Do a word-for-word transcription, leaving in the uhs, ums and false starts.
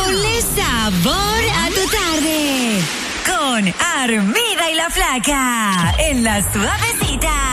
Ponle sabor a tu tarde. Con Armida y la Flaca. En La Suavecita.